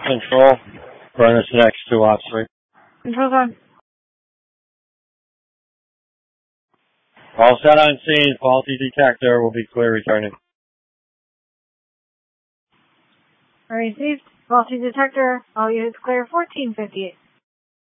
Control, Furnace next to Watts 3. Control's on. All set on scene. Faulty detector will be clear returning. Received. Faulty detector. All units clear 1458.